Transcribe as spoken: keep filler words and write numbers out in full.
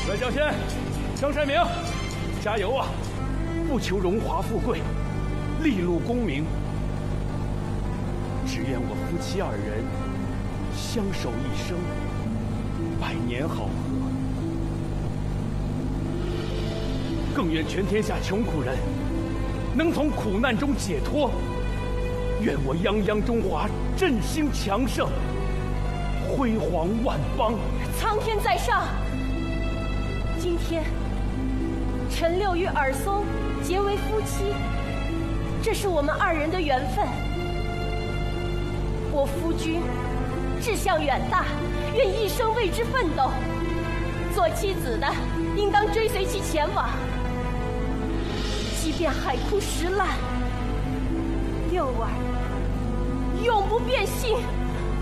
阮小仙，张善明，加油啊！不求荣华富贵，利禄功名，只愿我夫妻二人相守一生，百年好合。更愿全天下穷苦人能从苦难中解脱。愿我泱泱中华振兴强盛，辉煌万邦。 苍天在上，今天陈六与尔松结为夫妻，这是我们二人的缘分。我夫君志向远大，愿一生为之奋斗。做妻子的应当追随其前往，即便海枯石烂，六儿永不变心。